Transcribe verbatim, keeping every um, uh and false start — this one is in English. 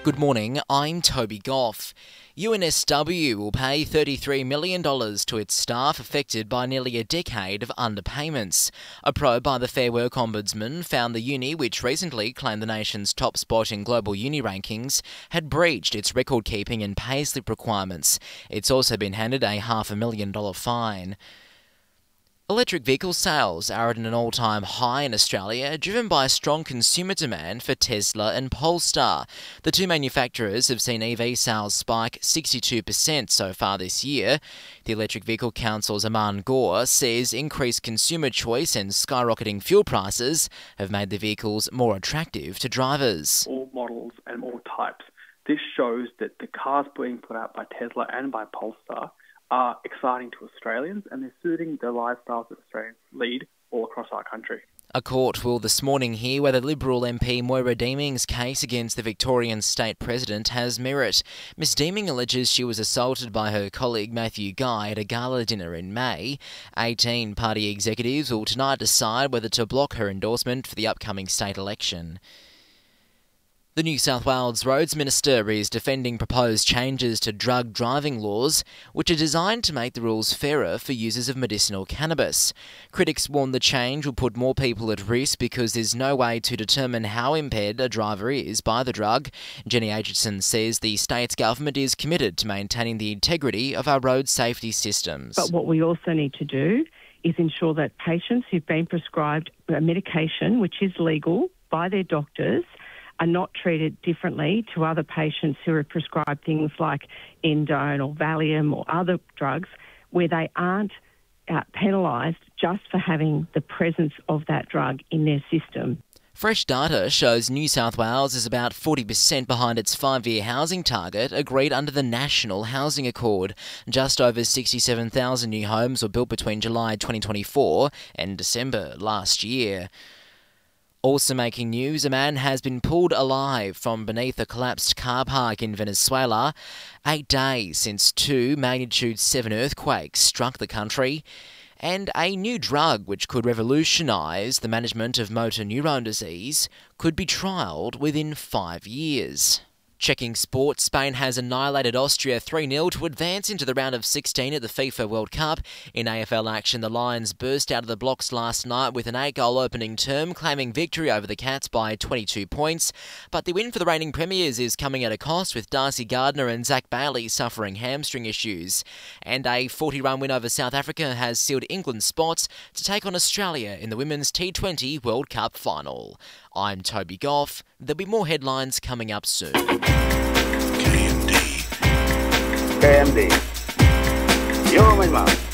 Good morning, I'm Toby Goff. U N S W will pay thirty-three million dollars to its staff affected by nearly a decade of underpayments. A probe by the Fair Work Ombudsman found the uni, which recently claimed the nation's top spot in global uni rankings, had breached its record-keeping and payslip requirements. It's also been handed a half a million dollar fine. Electric vehicle sales are at an all-time high in Australia, driven by strong consumer demand for Tesla and Polestar. The two manufacturers have seen E V sales spike sixty-two percent so far this year. The Electric Vehicle Council's Aman Gore says increased consumer choice and skyrocketing fuel prices have made the vehicles more attractive to drivers. All models and all types. This shows that the cars being put out by Tesla and by Polestar are exciting to Australians, and they're suiting the lifestyles that Australians lead all across our country. A court will this morning hear whether Liberal M P Moira Deeming's case against the Victorian State President has merit. Miss Deeming alleges she was assaulted by her colleague Matthew Guy at a gala dinner in May. eighteen party executives will tonight decide whether to block her endorsement for the upcoming state election. The New South Wales Roads Minister is defending proposed changes to drug driving laws, which are designed to make the rules fairer for users of medicinal cannabis. Critics warn the change will put more people at risk because there's no way to determine how impaired a driver is by the drug. Jenny Aitchison says the state's government is committed to maintaining the integrity of our road safety systems. But what we also need to do is ensure that patients who've been prescribed a medication which is legal by their doctors are not treated differently to other patients who are prescribed things like Endone or Valium or other drugs where they aren't uh, penalised just for having the presence of that drug in their system. Fresh data shows New South Wales is about forty percent behind its five-year housing target agreed under the National Housing Accord. Just over sixty-seven thousand new homes were built between July twenty twenty-four and December last year. Also making news, a man has been pulled alive from beneath a collapsed car park in Venezuela, eight days since two magnitude seven earthquakes struck the country, and a new drug which could revolutionise the management of motor neurone disease could be trialled within five years. Checking sport, Spain has annihilated Austria three nil to advance into the round of sixteen at the FIFA World Cup. In A F L action, the Lions burst out of the blocks last night with an eight-goal opening term, claiming victory over the Cats by twenty-two points. But the win for the reigning premiers is coming at a cost, with Darcy Gardner and Zach Bailey suffering hamstring issues. And a forty-run win over South Africa has sealed England's spots to take on Australia in the Women's T twenty World Cup final. I'm Toby Goff. There'll be more headlines coming up soon. K M D. K M D. Yo, my man.